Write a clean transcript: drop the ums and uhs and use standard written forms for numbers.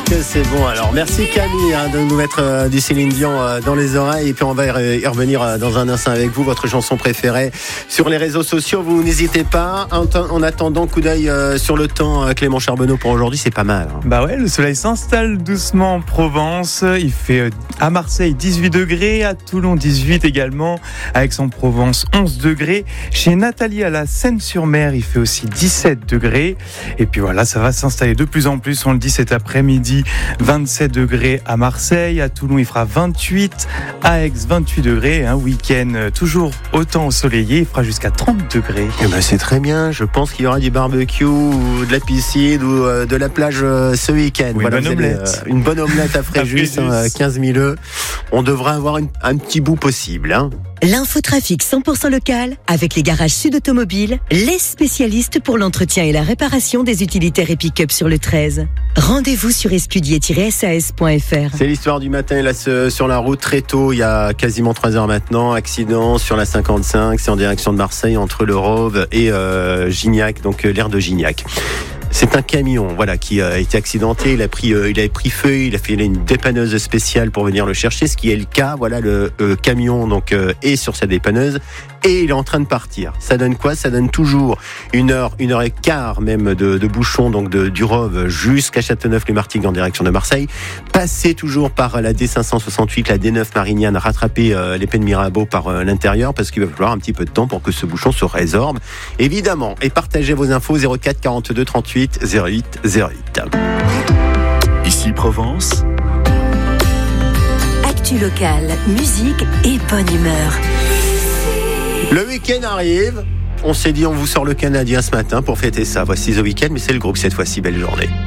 que c'est bon. Alors merci Camille de nous mettre du Céline Dion dans les oreilles, et puis on va y revenir dans un instant avec vous. Votre chanson préférée sur les réseaux sociaux, vous n'hésitez pas. En attendant, coup d'œil sur le temps, Clément Charbonneau, pour aujourd'hui, c'est pas mal. Bah ouais, le soleil s'installe doucement en Provence. Il fait à Marseille 18 degrés, à Toulon 18 également, à Aix-en-Provence 11 degrés. Chez Nathalie à la Seine-sur-Mer, il fait aussi 17 degrés. Et puis voilà, ça va s'installer de plus en plus. On le dit cet après-midi, 27 degrés à Marseille, à Toulon il fera 28, à Aix 28 degrés. Un week-end toujours autant ensoleillé, il fera jusqu'à 30 degrés. Eh ben c'est très bien. Je pense qu'il y aura du barbecue ou de la piscine ou de la plage ce week-end. Oui, voilà, une bonne omelette. Une bonne omelette à Fréjus, 15 000 œufs. On devrait avoir un petit bout possible. Hein. L'infotrafic 100% local avec les garages Sud Automobile, les spécialistes pour l'entretien et la réparation des utilitaires et pick-up sur le 13. Rendez-vous sur escudier-sas.fr. C'est l'histoire du matin là sur la route très tôt, il y a quasiment 3 heures maintenant. Accident sur la 55, c'est en direction de Marseille entre le Rove et Gignac, donc l'aire de Gignac. C'est un camion, voilà, qui a été accidenté. Il avait pris feu. Il a fait une dépanneuse spéciale pour venir le chercher, ce qui est le cas. Voilà, le camion donc est sur sa dépanneuse et il est en train de partir. Ça donne quoi ? Ça donne toujours une heure et quart même de bouchon, donc du Rove jusqu'à Châteauneuf-les-Martigues en direction de Marseille. Passer toujours par la D568, la D9 Marignane, rattraper l'épée de Mirabeau par l'intérieur, parce qu'il va falloir un petit peu de temps pour que ce bouchon se résorbe. Évidemment, et partagez vos infos 04 42 38 08 08. Ici Provence. Actu locale, musique et bonne humeur. Le week-end arrive. On s'est dit on vous sort le Canadien ce matin pour fêter ça. Voici The Weeknd, mais c'est le groupe cette fois-ci. Belle journée.